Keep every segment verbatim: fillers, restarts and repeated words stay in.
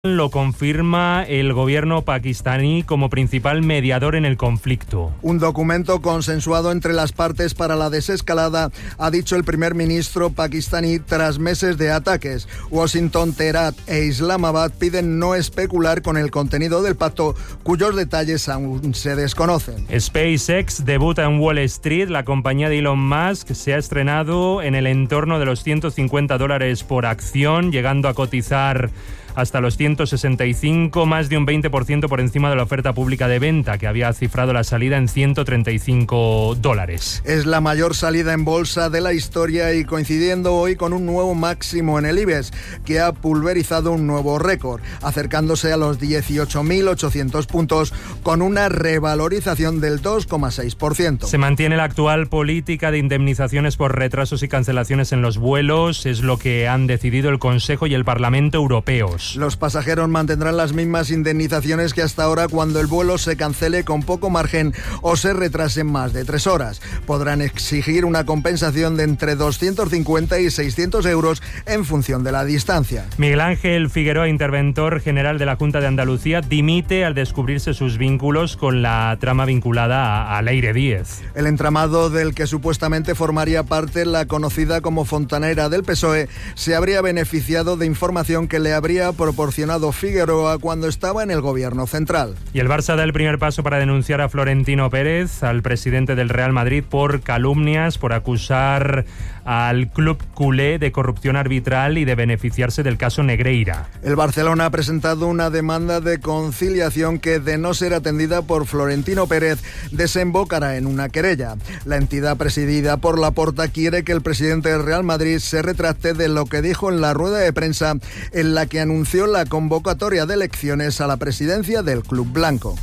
Lo confirma el gobierno pakistaní como principal mediador en el conflicto. Un documento consensuado entre las partes para la desescalada, ha dicho el primer ministro pakistaní tras meses de ataques. Washington, Teherán e Islamabad piden no especular con el contenido del pacto, cuyos detalles aún se desconocen. SpaceX debuta en Wall Street. La compañía de Elon Musk se ha estrenado en el entorno de los ciento cincuenta dólares por acción, llegando a cotizar hasta los ciento sesenta y cinco, más de un veinte por ciento por encima de la oferta pública de venta, que había cifrado la salida en ciento treinta y cinco dólares. Es la mayor salida en bolsa de la historia y coincidiendo hoy con un nuevo máximo en el IBEX, que ha pulverizado un nuevo récord, acercándose a los dieciocho mil ochocientos puntos, con una revalorización del dos coma seis por ciento. Se mantiene la actual política de indemnizaciones por retrasos y cancelaciones en los vuelos, es lo que han decidido el Consejo y el Parlamento Europeos. Los pasajeros mantendrán las mismas indemnizaciones que hasta ahora cuando el vuelo se cancele con poco margen o se retrase más de tres horas. Podrán exigir una compensación de entre doscientos cincuenta y seiscientos euros en función de la distancia. Miguel Ángel Figueroa, interventor general de la Junta de Andalucía, dimite al descubrirse sus vínculos con la trama vinculada a, a Leire Díez. El entramado del que supuestamente formaría parte la conocida como fontanera del P S O E se habría beneficiado de información que le habría proporcionado Figueroa cuando estaba en el gobierno central. Y el Barça da el primer paso para denunciar a Florentino Pérez, al presidente del Real Madrid, por calumnias, por acusar al club culé de corrupción arbitral y de beneficiarse del caso Negreira. El Barcelona ha presentado una demanda de conciliación que, de no ser atendida por Florentino Pérez, desembocará en una querella. La entidad presidida por Laporta quiere que el presidente del Real Madrid se retracte de lo que dijo en la rueda de prensa en la que anunció la convocatoria de elecciones a la presidencia del club blanco.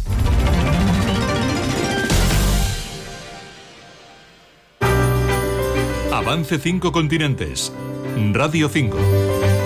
Avance cinco continentes. Radio cinco.